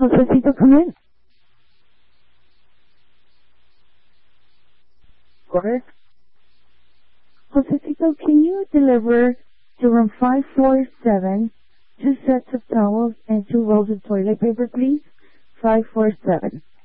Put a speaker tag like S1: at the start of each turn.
S1: Josecito, come in.
S2: Correct.
S1: Josecito, can you deliver to room 547 2 sets of towels and 2 rolls of toilet paper, please? 547.